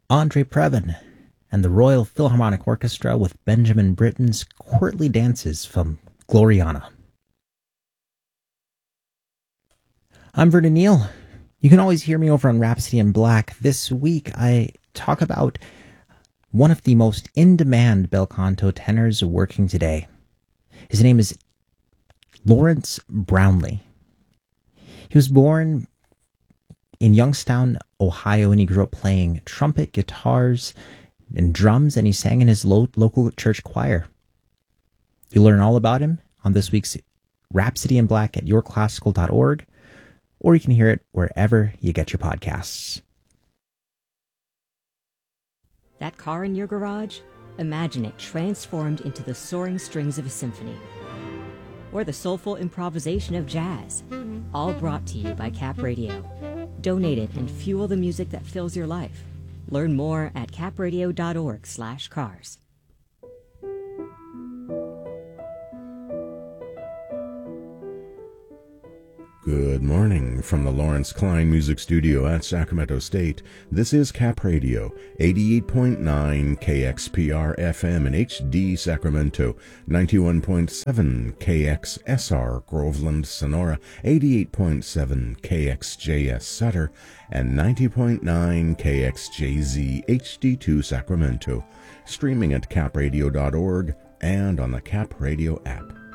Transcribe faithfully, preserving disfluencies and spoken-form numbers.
Andre Previn and the Royal Philharmonic Orchestra with Benjamin Britten's courtly dances from Gloriana. I'm Vernon Neal. You can always hear me over on Rhapsody in Black. This week I talk about one of the most in-demand bel canto tenors working today. His name is Lawrence Brownlee. He was born in Youngstown, Ohio, and he grew up playing trumpet, guitars, and drums, and he sang in his lo- local church choir. You'll learn all about him on this week's Rhapsody in Black at your classical dot org, or you can hear it wherever you get your podcasts. That car in your garage? Imagine it transformed into the soaring strings of a symphony. Or the soulful improvisation of jazz. All brought to you by Cap Radio. Donate it and fuel the music that fills your life. Learn more at capradio dot org slash cars. Good morning from the Lawrence Klein Music Studio at Sacramento State. This is Cap Radio, eighty-eight point nine K X P R F M in H D Sacramento, ninety-one point seven K X S R Groveland, Sonora, eighty-eight point seven K X J S Sutter, and ninety point nine K X J Z H D two Sacramento. Streaming at cap radio dot org and on the Cap Radio app.